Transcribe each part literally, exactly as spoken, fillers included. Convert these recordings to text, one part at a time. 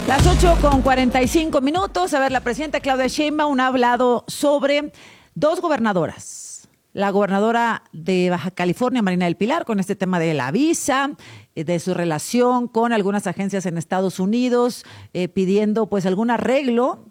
Las ocho con cuarenta y cinco minutos. A ver, la presidenta Claudia Sheinbaum ha hablado sobre dos gobernadoras. La gobernadora de Baja California, Marina del Pilar, con este tema de la visa, de su relación con algunas agencias en Estados Unidos, eh, pidiendo pues algún arreglo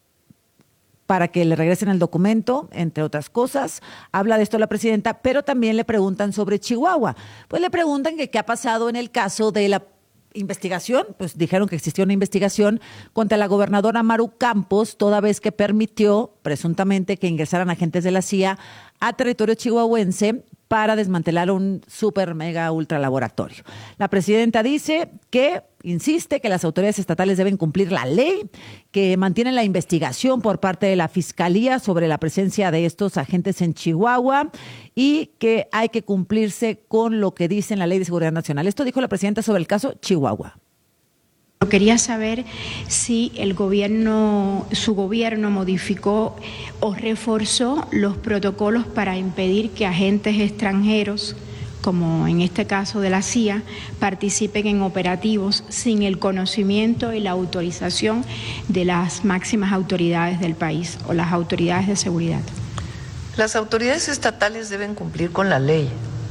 para que le regresen el documento, entre otras cosas. Habla de esto la presidenta, pero también le preguntan sobre Chihuahua. Pues le preguntan que qué ha pasado en el caso de la investigación, pues dijeron que existió una investigación contra la gobernadora Maru Campos, toda vez que permitió presuntamente que ingresaran agentes de la C I A a territorio chihuahuense para desmantelar un super mega ultra laboratorio. La presidenta dice que insiste que las autoridades estatales deben cumplir la ley, que mantienen la investigación por parte de la Fiscalía sobre la presencia de estos agentes en Chihuahua y que hay que cumplirse con lo que dice en la Ley de Seguridad Nacional. Esto dijo la presidenta sobre el caso Chihuahua. Quería saber si el gobierno, su gobierno modificó o reforzó los protocolos para impedir que agentes extranjeros, como en este caso de la C I A, participen en operativos sin el conocimiento y la autorización de las máximas autoridades del país o las autoridades de seguridad. Las autoridades estatales deben cumplir con la ley.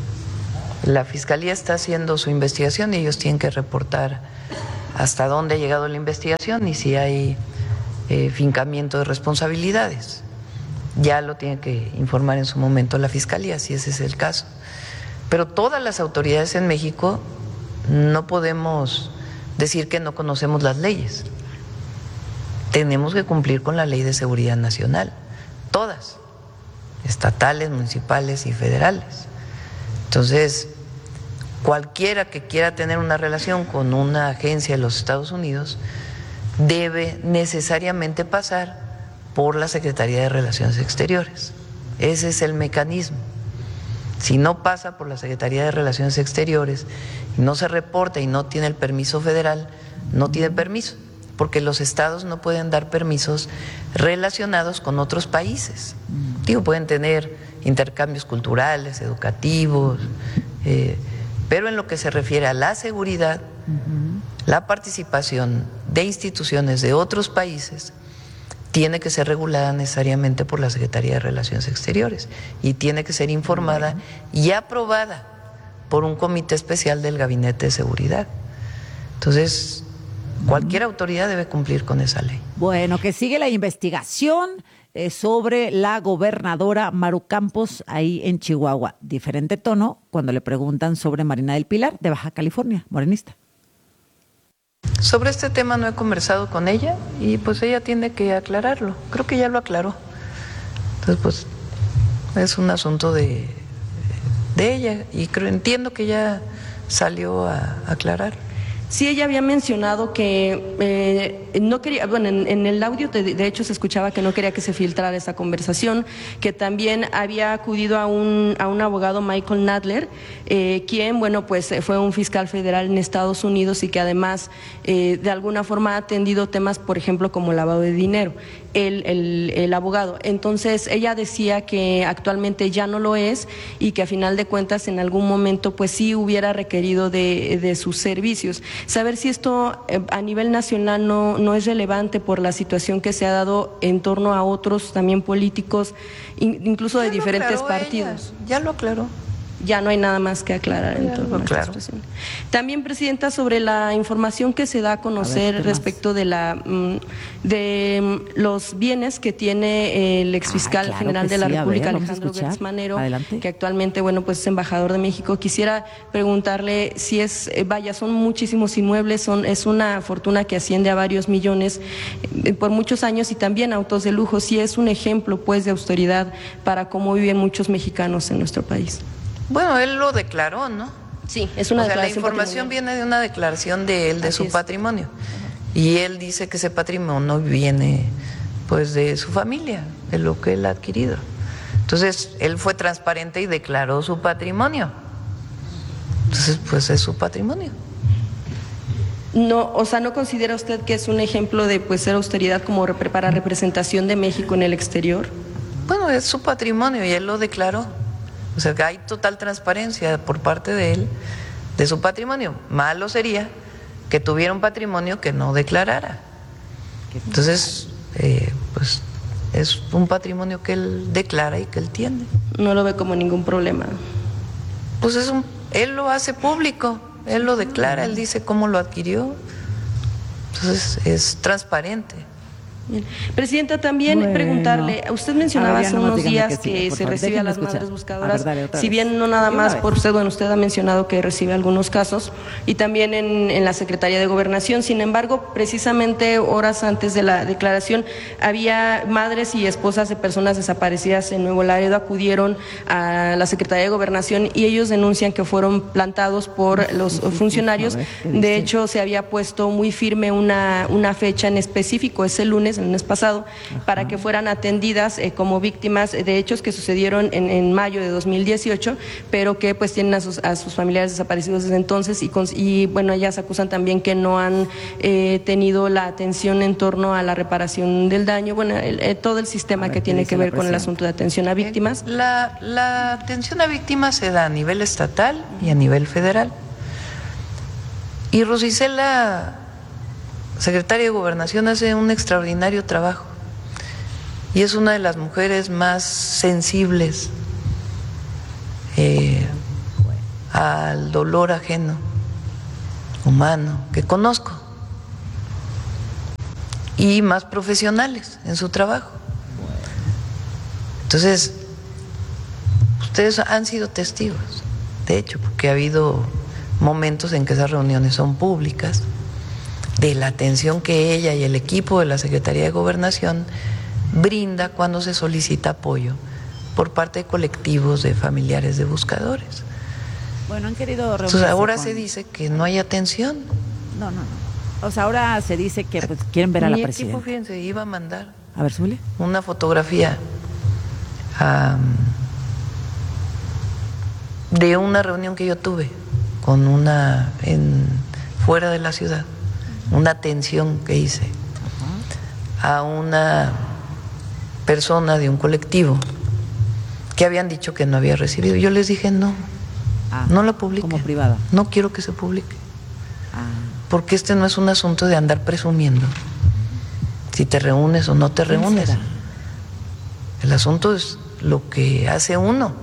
La Fiscalía está haciendo su investigación y ellos tienen que reportar hasta dónde ha llegado la investigación y si hay eh, fincamiento de responsabilidades. Ya lo tiene que informar en su momento la Fiscalía, si ese es el caso. Pero todas las autoridades en México no podemos decir que no conocemos las leyes. Tenemos que cumplir con la Ley de Seguridad Nacional, todas, estatales, municipales y federales. Entonces, cualquiera que quiera tener una relación con una agencia de los Estados Unidos debe necesariamente pasar por la Secretaría de Relaciones Exteriores. Ese es el mecanismo. Si no pasa por la Secretaría de Relaciones Exteriores, no se reporta y no tiene el permiso federal, no tiene permiso, porque los estados no pueden dar permisos relacionados con otros países. Digo, pueden tener intercambios culturales, educativos, eh, pero en lo que se refiere a la seguridad, uh-huh. la participación de instituciones de otros países tiene que ser regulada necesariamente por la Secretaría de Relaciones Exteriores y tiene que ser informada uh-huh. y aprobada por un comité especial del Gabinete de Seguridad. Entonces, cualquier uh-huh. autoridad debe cumplir con esa ley. Bueno, que sigue la investigación Eh, sobre la gobernadora Maru Campos ahí en Chihuahua. Diferente tono cuando le preguntan sobre Marina del Pilar de Baja California, morenista. Sobre este tema no he conversado con ella y pues ella tiene que aclararlo. Creo que ya lo aclaró. Entonces pues es un asunto de, de ella y creo, entiendo que ya salió a aclarar. Sí, ella había mencionado que eh, no quería, bueno, en, en el audio de, de hecho se escuchaba que no quería que se filtrara esa conversación, que también había acudido a un, a un abogado, Michael Nadler, eh, quien, bueno, pues fue un fiscal federal en Estados Unidos y que además eh, de alguna forma ha atendido temas, por ejemplo, como lavado de dinero. El, el, el abogado. Entonces ella decía que actualmente ya no lo es y que a final de cuentas en algún momento pues sí hubiera requerido de, de sus servicios. Saber si esto eh, a nivel nacional no, no es relevante por la situación que se ha dado en torno a otros también políticos, in, incluso de diferentes partidos. Ella, ya lo aclaró. Ya no hay nada más que aclarar en torno a esta situación. También, presidenta, sobre la información que se da a conocer a ver, respecto de la de los bienes que tiene el exfiscal ah, claro general de la sí, República, ver, Alejandro Gertz Manero, Adelante. que actualmente, bueno, pues es embajador de México. Quisiera preguntarle si es, vaya, son muchísimos inmuebles, son es una fortuna que asciende a varios millones eh, por muchos años y también autos de lujo, si es un ejemplo, pues, de austeridad para cómo viven muchos mexicanos en nuestro país. Bueno, él lo declaró, ¿no? Sí, es una o sea, declaración. La información viene de una declaración de él, de Así su es. patrimonio. Uh-huh. Y él dice que ese patrimonio viene, pues, de su familia, de lo que él ha adquirido. Entonces, él fue transparente y declaró su patrimonio. Entonces, pues, es su patrimonio. No, o sea, ¿no considera usted que es un ejemplo de, pues, ser austeridad como para representación de México en el exterior? Bueno, es su patrimonio y él lo declaró. O sea, que hay total transparencia por parte de él, de su patrimonio. Malo sería que que tuviera un patrimonio que no declarara. Entonces, eh, pues es un patrimonio que él declara y que él tiene. No lo ve como ningún problema. Pues es un, él lo hace público, él lo declara, él dice cómo lo adquirió. Entonces es transparente. Bien. Presidenta, también bueno, preguntarle, usted mencionaba hace unos días que, que se favor, recibe a las escuchar. madres buscadoras, a ver, si bien no nada más por usted, bueno, usted ha mencionado que recibe algunos casos, y también en, en la Secretaría de Gobernación. Sin embargo, precisamente horas antes de la declaración, había madres y esposas de personas desaparecidas en Nuevo Laredo, acudieron a la Secretaría de Gobernación y ellos denuncian que fueron plantados por los funcionarios. De hecho, se había puesto muy firme una, una fecha en específico, ese lunes, el lunes pasado, Ajá. para que fueran atendidas eh, como víctimas de hechos que sucedieron en, en mayo de dos mil dieciocho, pero que pues tienen a sus, a sus familiares desaparecidos desde entonces y, con, y bueno, ellas acusan también que no han eh, tenido la atención en torno a la reparación del daño, bueno, el, el, todo el sistema que tiene que ver con el asunto de atención a víctimas. La, la atención a víctimas se da a nivel estatal y a nivel federal. Y Rosicela, secretaria de Gobernación, hace un extraordinario trabajo y es una de las mujeres más sensibles eh, al dolor ajeno, humano, que conozco, y más profesionales en su trabajo. Entonces, ustedes han sido testigos, de hecho, porque ha habido momentos en que esas reuniones son públicas, de la atención que ella y el equipo de la Secretaría de Gobernación brinda cuando se solicita apoyo por parte de colectivos de familiares de buscadores. Bueno, han querido reunirse. Entonces ahora con... se dice que no hay atención. No, no, no. O sea, ahora se dice que pues, quieren ver a la presidenta. Mi equipo, fíjense, iba a mandar a ver, Zuli, una fotografía um, de una reunión que yo tuve con una en fuera de la ciudad. Una atención que hice a una persona de un colectivo que habían dicho que no había recibido. Yo les dije no, ah, no la publique. Como privada. No quiero que se publique. Ah. Porque este no es un asunto de andar presumiendo si te reúnes o no te reúnes. Será? El asunto es lo que hace uno.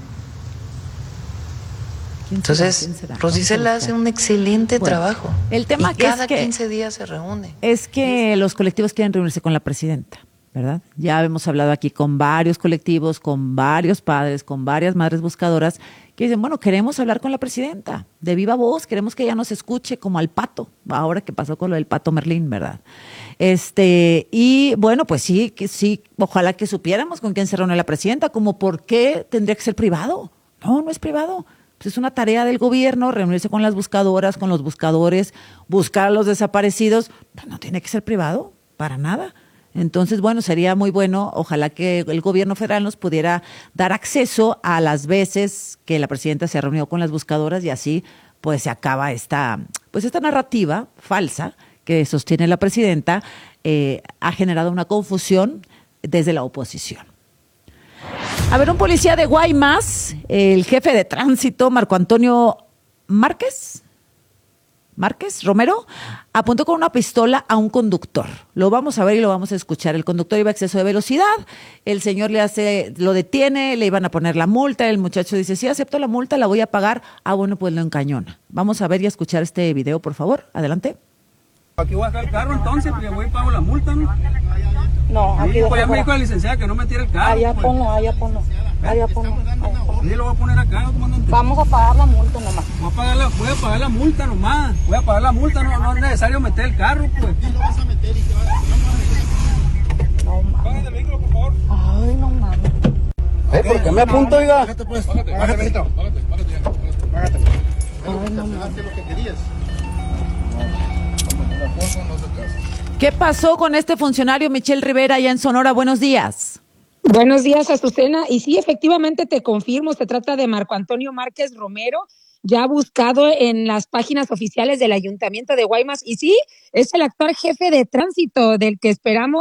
Entonces, Rosicela hace un excelente bueno, trabajo. El tema y que cada es que, quince días se reúne. Es que los colectivos quieren reunirse con la presidenta, ¿verdad? Ya hemos hablado aquí con varios colectivos, con varios padres, con varias madres buscadoras que dicen, bueno, queremos hablar con la presidenta, de viva voz, queremos que ella nos escuche como al pato, ahora que pasó con lo del pato Merlín, ¿verdad? Este, y bueno, pues sí, que sí, ojalá que supiéramos con quién se reúne la presidenta, como por qué tendría que ser privado. No, no es privado. Es una tarea del gobierno reunirse con las buscadoras, con los buscadores, buscar a los desaparecidos. No, no tiene que ser privado, para nada. Entonces, bueno, sería muy bueno, ojalá que el gobierno federal nos pudiera dar acceso a las veces que la presidenta se ha reunido con las buscadoras y así pues se acaba esta, pues esta narrativa falsa que sostiene la presidenta, eh, ha generado una confusión desde la oposición. A ver, un policía de Guaymas, el jefe de tránsito, Marco Antonio Márquez, Márquez Romero, apuntó con una pistola a un conductor. Lo vamos a ver y lo vamos a escuchar. El conductor iba a exceso de velocidad, el señor le hace, lo detiene, le iban a poner la multa, el muchacho dice, sí, acepto la multa, la voy a pagar. Ah, bueno, pues lo encañona. Vamos a ver y a escuchar este video, por favor. Adelante. Aquí voy a dejar el carro entonces, porque voy y pago la multa, ¿no? No, aquí sí, pues ya me dijo la licenciada que no me tire el carro. Allá pues. ponlo, allá ponlo, allá ponlo. Sí, lo voy a poner acá, comandante. Vamos a pagar la multa nomás. Voy a pagar la, voy a pagar la multa nomás. Voy a pagar la multa, no, no es necesario meter el carro, pues. ¿Qué lo vas a meter y qué vas a No mames. Págate el micro, por favor. Ay, no mames. ¿Eh? ¿Por qué me apunto, oiga? Págate, pues. Págate, págate, págate, págate, págate. Págate. Ay, no mames. ¿Qué es lo que querías? ¿Qué pasó con este funcionario Michelle Rivera allá en Sonora? Buenos días. Buenos días, Azucena. Y sí, efectivamente te confirmo, se trata de Marco Antonio Márquez Romero, ya buscado en las páginas oficiales del Ayuntamiento de Guaymas. Y sí, es el actual jefe de tránsito del que esperamos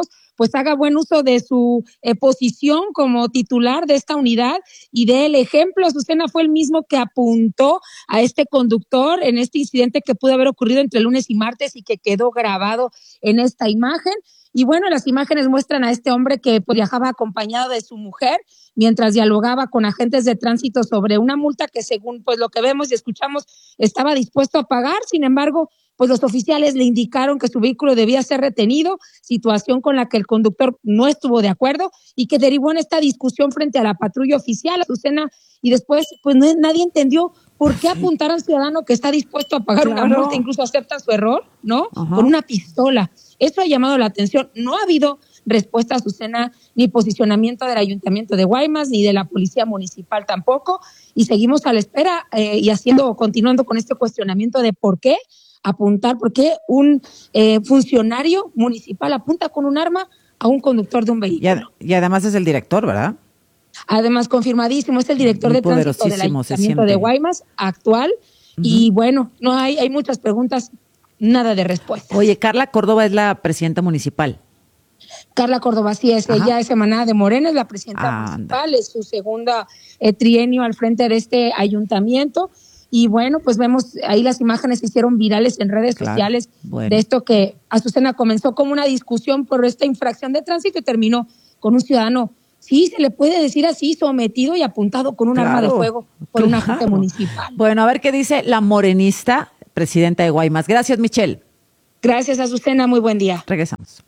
pues haga buen uso de su eh, posición como titular de esta unidad y dé el ejemplo. Azucena, fue el mismo que apuntó a este conductor en este incidente que pudo haber ocurrido entre lunes y martes y que quedó grabado en esta imagen. Y bueno, las imágenes muestran a este hombre que pues, viajaba acompañado de su mujer mientras dialogaba con agentes de tránsito sobre una multa que, según pues lo que vemos y escuchamos, estaba dispuesto a pagar. Sin embargo, pues los oficiales le indicaron que su vehículo debía ser retenido, situación con la que el conductor no estuvo de acuerdo y que derivó en esta discusión frente a la patrulla oficial, Azucena, y después pues no, nadie entendió por qué apuntar al ciudadano que está dispuesto a pagar claro. una multa, incluso acepta su error, ¿no? Ajá. Con una pistola. Eso ha llamado la atención. No ha habido respuesta, Azucena, ni posicionamiento del Ayuntamiento de Guaymas, ni de la Policía Municipal tampoco, y seguimos a la espera eh, y haciendo, continuando con este cuestionamiento de por qué apuntar, por qué un eh, funcionario municipal apunta con un arma a un conductor de un vehículo. Y, ad- y además es el director, ¿verdad? Además, confirmadísimo, es el director Muy de tránsito del Ayuntamiento de Guaymas, actual, uh-huh. y bueno, no hay, hay muchas preguntas, nada de respuesta. Oye, Carla Córdoba es la presidenta municipal. Carla Córdoba, sí, es, ella es emanada de Morena, es la presidenta ah, municipal, anda. Es su segunda eh, trienio al frente de este ayuntamiento. Y bueno, pues vemos ahí las imágenes se hicieron virales en redes claro, sociales bueno. de esto que Azucena comenzó como una discusión por esta infracción de tránsito y terminó con un ciudadano, sí, se le puede decir así, sometido y apuntado con un claro, arma de fuego por claro. una agente municipal. Bueno, a ver qué dice la morenista, presidenta de Guaymas. Gracias, Michelle. Gracias, Azucena, muy buen día. Regresamos.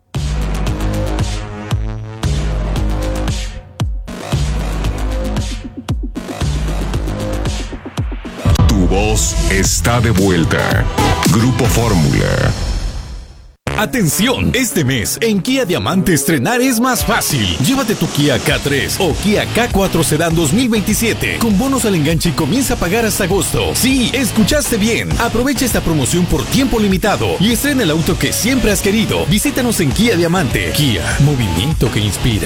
Tu voz está de vuelta. Grupo Fórmula. Atención, este mes en Kia Diamante estrenar es más fácil. Llévate tu Kia K tres o Kia K cuatro Sedan dos mil veintisiete con bonos al enganche y comienza a pagar hasta agosto. Sí, escuchaste bien. Aprovecha esta promoción por tiempo limitado y estrena el auto que siempre has querido. Visítanos en Kia Diamante. Kia, movimiento que inspira.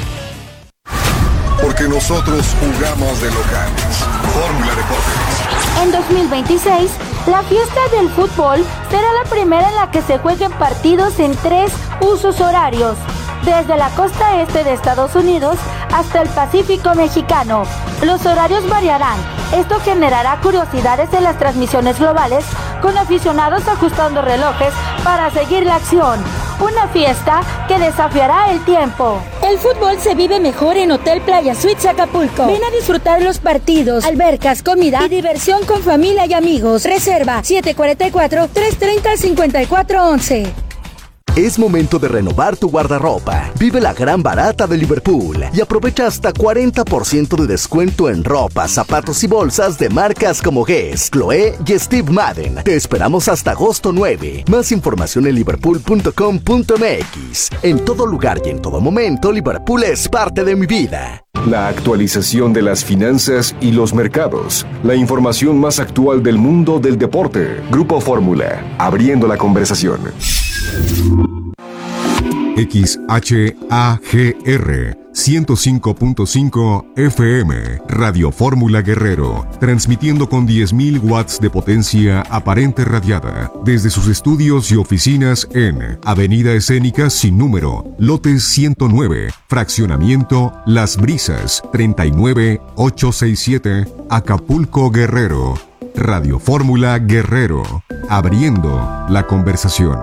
Porque nosotros jugamos de locales. Fórmula Deportes. En dos mil veintiséis, la fiesta del fútbol será la primera en la que se jueguen partidos en tres usos horarios, desde la costa este de Estados Unidos hasta el Pacífico mexicano. Los horarios variarán. Esto generará curiosidades en las transmisiones globales, con aficionados ajustando relojes para seguir la acción. Una fiesta que desafiará el tiempo. El fútbol se vive mejor en Hotel Playa Suites Acapulco. Ven a disfrutar los partidos, albercas, comida y diversión con familia y amigos. Reserva siete cuatro cuatro, tres tres cero, cinco cuatro once. Es momento de renovar tu guardarropa. Vive la gran barata de Liverpool y aprovecha hasta cuarenta por ciento de descuento en ropa, zapatos y bolsas de marcas como Guess, Chloé y Steve Madden. Te esperamos hasta agosto nueve. Más información en liverpool punto com punto m x. En todo lugar y en todo momento, Liverpool es parte de mi vida. La actualización de las finanzas y los mercados. La información más actual del mundo del deporte. Grupo Fórmula, abriendo la conversación. X H A G R ciento cinco punto cinco F M, Radio Fórmula Guerrero, transmitiendo con diez mil watts de potencia aparente radiada, desde sus estudios y oficinas en Avenida Escénica Sin Número, Lote ciento nueve, Fraccionamiento Las Brisas, treinta y nueve ochocientos sesenta y siete, Acapulco, Guerrero. Radio Fórmula Guerrero, abriendo la conversación.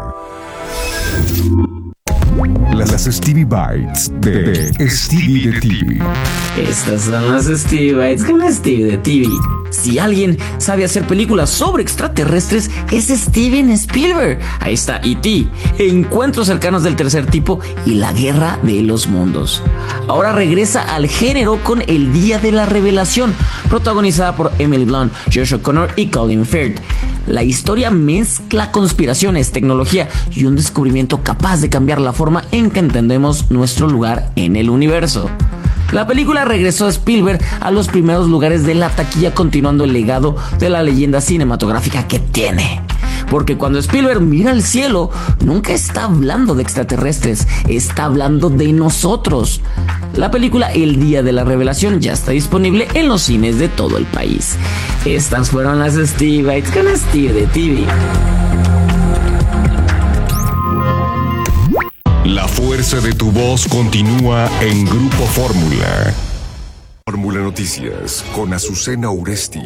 Las Stevie Bites de, de Stevie de T V. Estas son las Stevie Bites con Stevie de T V. Si alguien sabe hacer películas sobre extraterrestres, es Steven Spielberg. Ahí está E T, Encuentros cercanos del tercer tipo y La guerra de los mundos. Ahora regresa al género con El día de la revelación, protagonizada por Emily Blunt, Josh O'Connor y Colin Firth. La historia mezcla conspiraciones, tecnología y un descubrimiento capaz de cambiar la forma en que entendemos nuestro lugar en el universo. La película regresó a Spielberg a los primeros lugares de la taquilla, continuando el legado de la leyenda cinematográfica que tiene. Porque cuando Spielberg mira al cielo, nunca está hablando de extraterrestres, está hablando de nosotros. La película El día de la revelación ya está disponible en los cines de todo el país. Estas fueron las Stevie Bites con Steve de T V. La fuerza de tu voz continúa en Grupo Fórmula. Fórmula Noticias con Azucena Uresti.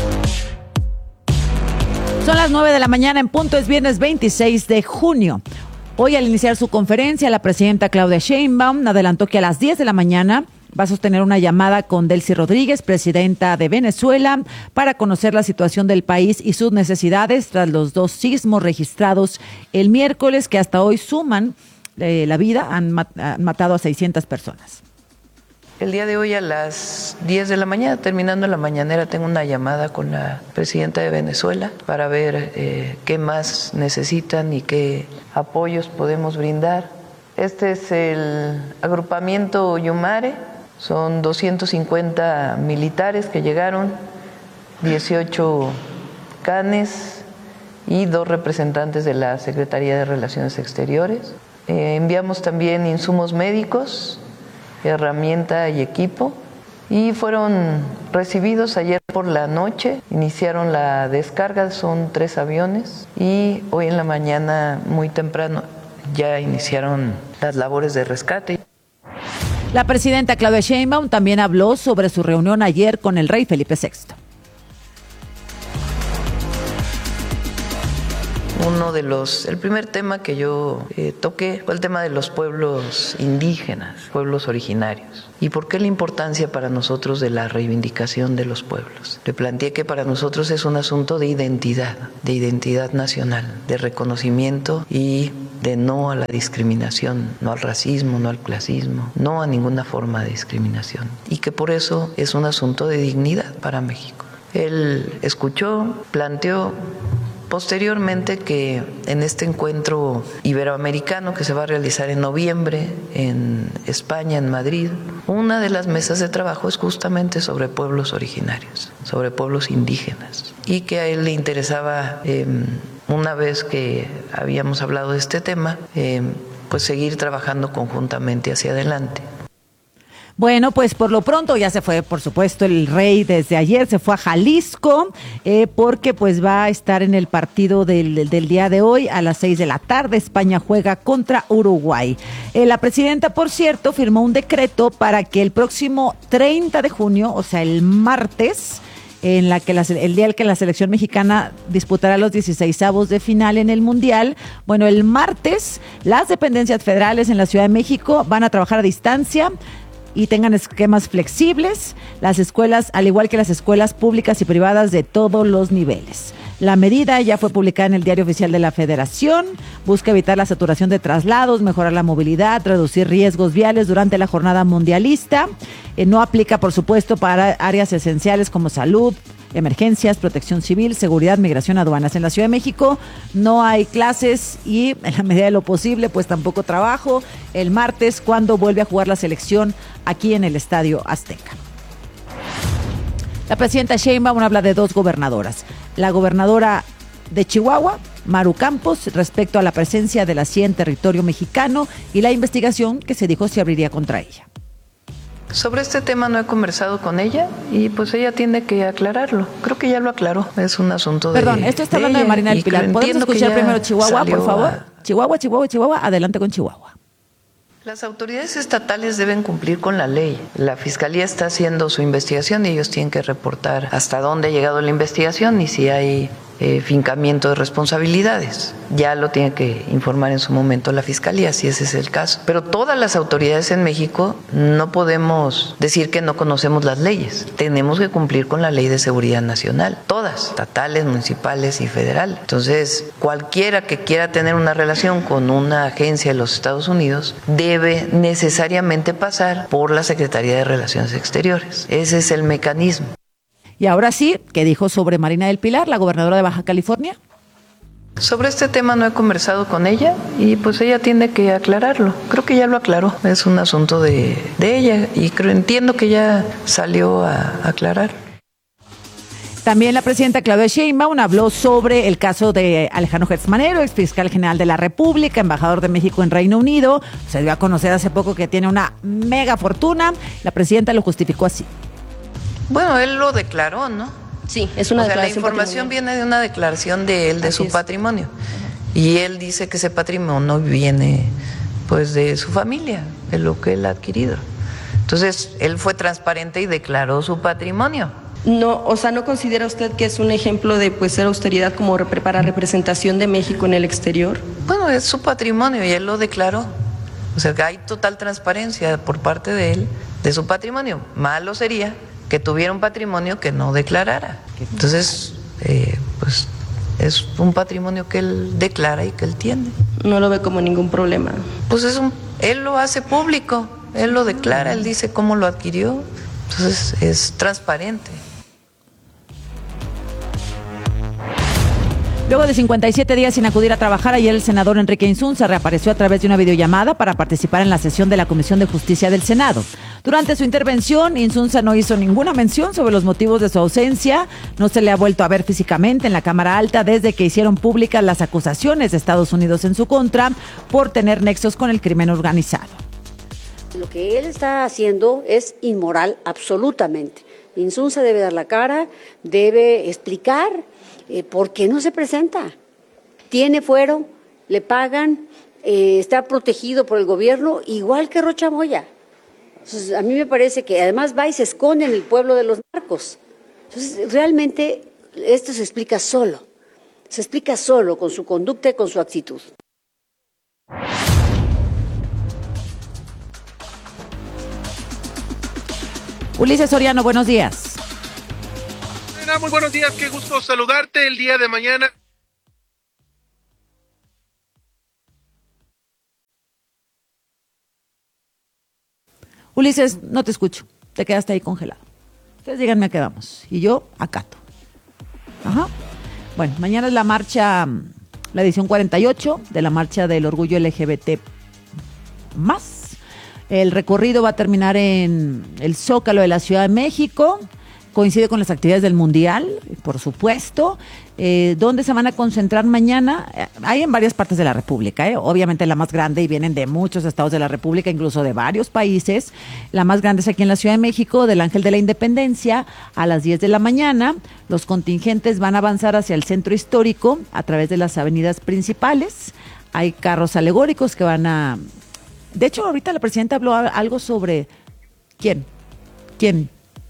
Son las nueve de la mañana en punto, es viernes veintiséis de junio. Hoy, al iniciar su conferencia, la presidenta Claudia Sheinbaum adelantó que a las diez de la mañana va a sostener una llamada con Delcy Rodríguez, presidenta de Venezuela, para conocer la situación del país y sus necesidades tras los dos sismos registrados el miércoles, que hasta hoy suman eh, la vida, han, mat- han matado a seiscientas personas. El día de hoy a las diez de la mañana, terminando la mañanera, tengo una llamada con la presidenta de Venezuela para ver eh, qué más necesitan y qué apoyos podemos brindar. Este es el agrupamiento Yumare, son doscientos cincuenta militares que llegaron, dieciocho canes y dos representantes de la Secretaría de Relaciones Exteriores. Eh, enviamos también insumos médicos, herramienta y equipo, y fueron recibidos ayer por la noche. Iniciaron la descarga, son tres aviones, y hoy en la mañana muy temprano ya iniciaron las labores de rescate. La presidenta Claudia Sheinbaum también habló sobre su reunión ayer con el rey Felipe sexto. Uno de los, el primer tema que yo eh, toqué fue el tema de los pueblos indígenas, pueblos originarios. ¿Y por qué la importancia para nosotros de la reivindicación de los pueblos? Le planteé que para nosotros es un asunto de identidad, de identidad nacional, de reconocimiento y de no a la discriminación, no al racismo, no al clasismo, no a ninguna forma de discriminación. Y que por eso es un asunto de dignidad para México. Él escuchó, planteó posteriormente que en este encuentro iberoamericano que se va a realizar en noviembre en España, en Madrid, una de las mesas de trabajo es justamente sobre pueblos originarios, sobre pueblos indígenas, y que a él le interesaba, eh, una vez que habíamos hablado de este tema, eh, pues seguir trabajando conjuntamente hacia adelante. Bueno, pues por lo pronto ya se fue, por supuesto, el rey desde ayer, se fue a Jalisco, eh, porque pues va a estar en el partido del, del día de hoy a las seis de la tarde. España juega contra Uruguay. Eh, la presidenta, por cierto, firmó un decreto para que el próximo treinta de junio, o sea, el martes, en la que la, el día en que la selección mexicana disputará los dieciseisavos de final en el Mundial, bueno, el martes las dependencias federales en la Ciudad de México van a trabajar a distancia y tengan esquemas flexibles, las escuelas, al igual que las escuelas públicas y privadas de todos los niveles. La medida ya fue publicada en el Diario Oficial de la Federación, busca evitar la saturación de traslados, mejorar la movilidad, reducir riesgos viales durante la jornada mundialista. Eh, no aplica, por supuesto, para áreas esenciales como salud, emergencias, protección civil, seguridad, migración, aduanas. En la Ciudad de México no hay clases y, en la medida de lo posible, pues tampoco trabajo el martes, cuando vuelve a jugar la selección aquí en el Estadio Azteca. La presidenta Sheinbaum habla de dos gobernadoras. La gobernadora de Chihuahua, Maru Campos, respecto a la presencia de la C I E en territorio mexicano y la investigación que se dijo se abriría contra ella. Sobre este tema no he conversado con ella y pues ella tiene que aclararlo. Creo que ya lo aclaró. Es un asunto de Perdón, esto está hablando de, de Marina del Pilar. ¿Podemos escuchar primero Chihuahua, por favor? A... Chihuahua, Chihuahua, Chihuahua. Adelante con Chihuahua. Las autoridades estatales deben cumplir con la ley. La Fiscalía está haciendo su investigación y ellos tienen que reportar hasta dónde ha llegado la investigación y si hay eh, fincamiento de responsabilidades. Ya lo tiene que informar en su momento la Fiscalía, si ese es el caso. Pero todas las autoridades en México no podemos decir que no conocemos las leyes. Tenemos que cumplir con la Ley de Seguridad Nacional, todas, estatales, municipales y federal. Entonces, cualquiera que quiera tener una relación con una agencia de los Estados Unidos debe necesariamente pasar por la Secretaría de Relaciones Exteriores. Ese es el mecanismo. Y ahora sí, ¿qué dijo sobre Marina del Pilar, la gobernadora de Baja California? Sobre este tema no he conversado con ella y pues ella tiene que aclararlo. Creo que ya lo aclaró. Es un asunto de, de ella y creo, entiendo que ya salió a aclarar. También la presidenta Claudia Sheinbaum habló sobre el caso de Alejandro Gertz Manero, ex fiscal general de la República, embajador de México en Reino Unido. Se dio a conocer hace poco que tiene una mega fortuna. La presidenta lo justificó así. Bueno, él lo declaró, ¿no? Sí, es una o sea, declaración. La información viene de una declaración de él, de Así su es. patrimonio. Uh-huh. Y él dice que ese patrimonio viene pues de su familia, de lo que él ha adquirido. Entonces, él fue transparente y declaró su patrimonio. No, o sea, ¿no considera usted que es un ejemplo de pues ser austeridad como para representación de México en el exterior? Bueno, es su patrimonio y él lo declaró. O sea, que hay total transparencia por parte de él de su patrimonio. Malo sería que tuviera un patrimonio que no declarara. Entonces, eh, pues es un patrimonio que él declara y que él tiene. No lo ve como ningún problema. Pues es un, él lo hace público, él lo declara, él dice cómo lo adquirió. Entonces es transparente. Luego de cincuenta y siete días sin acudir a trabajar, ayer el senador Enrique Insunza reapareció a través de una videollamada para participar en la sesión de la Comisión de Justicia del Senado. Durante su intervención, Insunza no hizo ninguna mención sobre los motivos de su ausencia. No se le ha vuelto a ver físicamente en la Cámara Alta desde que hicieron públicas las acusaciones de Estados Unidos en su contra por tener nexos con el crimen organizado. Lo que él está haciendo es inmoral absolutamente. Insunza debe dar la cara, debe explicar eh, por qué no se presenta. Tiene fuero, le pagan, eh, está protegido por el gobierno, igual que Rocha Moya. Entonces, a mí me parece que además va y se esconde en el pueblo de los narcos. Entonces, realmente esto se explica solo, se explica solo con su conducta y con su actitud. Ulises Soriano, buenos días. Muy buenos días, qué gusto saludarte el día de mañana. Ulises, no te escucho, te quedaste ahí congelado. Ustedes díganme a qué vamos, y yo acato. Ajá. Bueno, mañana es la marcha, la edición cuarenta y ocho de la marcha del orgullo L G B T más. El recorrido va a terminar en el Zócalo de la Ciudad de México. Coincide con las actividades del Mundial, por supuesto. Eh, ¿Dónde se van a concentrar mañana? Eh, hay en varias partes de la República, ¿eh? Obviamente la más grande, y vienen de muchos estados de la República, incluso de varios países. La más grande es aquí en la Ciudad de México, del Ángel de la Independencia, a las diez de la mañana. Los contingentes van a avanzar hacia el centro histórico a través de las avenidas principales. Hay carros alegóricos que van a... De hecho, ahorita la presidenta habló algo sobre... ¿Quién? ¿Quién?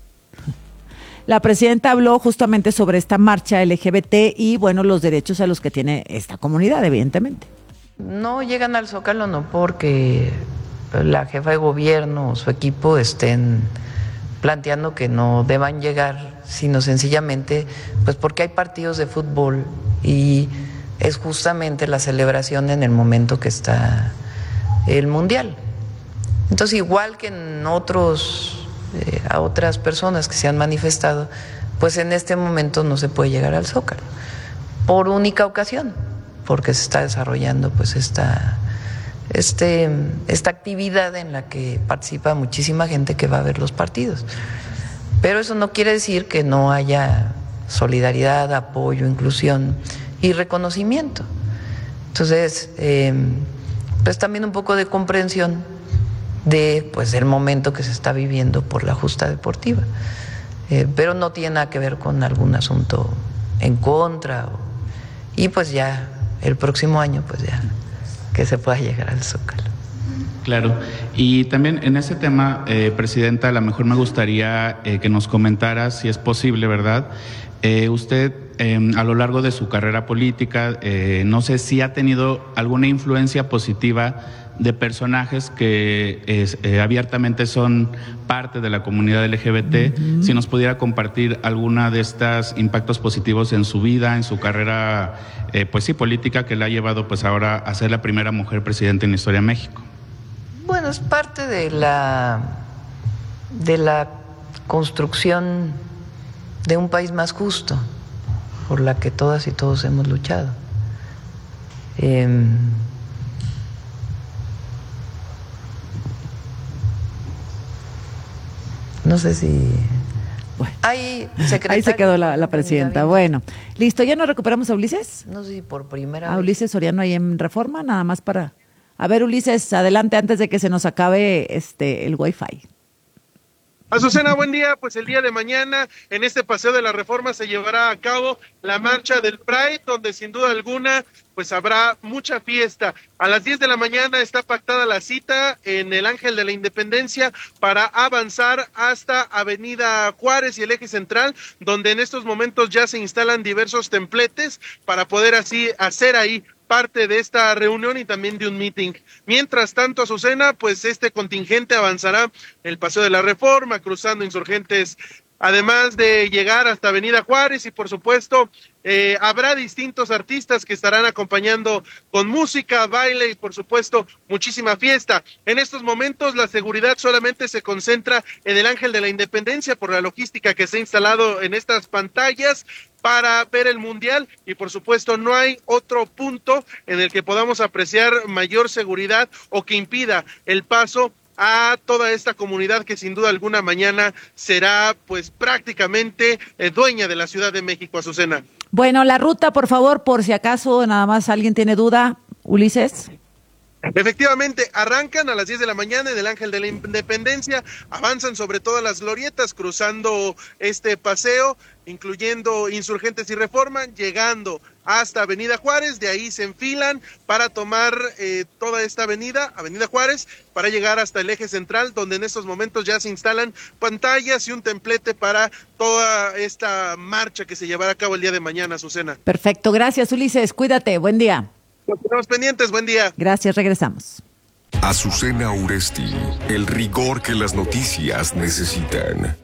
La presidenta habló justamente sobre esta marcha L G B T y, bueno, los derechos a los que tiene esta comunidad, evidentemente. No llegan al Zócalo no porque la jefa de gobierno o su equipo estén planteando que no deban llegar, sino sencillamente pues porque hay partidos de fútbol y es justamente la celebración en el momento que está el Mundial. Entonces, igual que en otros... Eh, a otras personas que se han manifestado, pues en este momento no se puede llegar al Zócalo por única ocasión, porque se está desarrollando pues esta, este, esta actividad en la que participa muchísima gente que va a ver los partidos. Pero eso no quiere decir que no haya solidaridad, apoyo, inclusión y reconocimiento. Entonces, eh, pues también un poco de comprensión de pues el momento que se está viviendo por la justa deportiva, eh, pero no tiene nada que ver con algún asunto en contra, o, y pues ya el próximo año pues ya que se pueda llegar al Zócalo. Claro, y también en ese tema, eh, Presidenta, a lo mejor me gustaría eh, que nos comentara, si es posible, ¿verdad? Eh, usted eh, a lo largo de su carrera política, eh, no sé si ha tenido alguna influencia positiva de personajes que es, eh, abiertamente son parte de la comunidad L G B T, uh-huh. Si nos pudiera compartir alguna de estos impactos positivos en su vida, en su carrera, eh, pues sí, política, que le ha llevado pues ahora a ser la primera mujer presidenta en la historia de México. Bueno, es parte de la, de la construcción de un país más justo, por la que todas y todos hemos luchado. Eh, No sé si... Bueno, ahí, ahí se quedó la, la presidenta. Bueno, listo, ¿ya nos recuperamos a Ulises? No sé si por primera a vez. Ulises Soriano ahí en Reforma, nada más para... A ver, Ulises, adelante antes de que se nos acabe este el Wi-Fi. Azucena, buen día. Pues el día de mañana en este Paseo de la Reforma se llevará a cabo la marcha del Pride, donde sin duda alguna pues habrá mucha fiesta. A las diez de la mañana está pactada la cita en el Ángel de la Independencia para avanzar hasta Avenida Juárez y el Eje Central, donde en estos momentos ya se instalan diversos templetes para poder así hacer ahí parte de esta reunión y también de un meeting. Mientras tanto, Azucena, pues este contingente avanzará el Paseo de la Reforma, cruzando Insurgentes, además de llegar hasta Avenida Juárez y por supuesto eh, habrá distintos artistas que estarán acompañando con música, baile y por supuesto muchísima fiesta. En estos momentos la seguridad solamente se concentra en el Ángel de la Independencia por la logística que se ha instalado en estas pantallas para ver el Mundial y por supuesto no hay otro punto en el que podamos apreciar mayor seguridad o que impida el paso a toda esta comunidad que sin duda alguna mañana será pues prácticamente eh, dueña de la Ciudad de México, Azucena. Bueno, la ruta, por favor, por si acaso nada más alguien tiene duda, Ulises. Efectivamente, arrancan a las diez de la mañana en el Ángel de la Independencia, avanzan sobre todas las glorietas, cruzando este paseo, incluyendo Insurgentes y Reforma, llegando hasta Avenida Juárez, de ahí se enfilan para tomar eh, toda esta avenida, Avenida Juárez, para llegar hasta el Eje Central, donde en estos momentos ya se instalan pantallas y un templete para toda esta marcha que se llevará a cabo el día de mañana, Azucena. Perfecto, gracias Ulises, cuídate, buen día. Estamos pendientes, buen día. Gracias, regresamos. Azucena Uresti, el rigor que las noticias necesitan.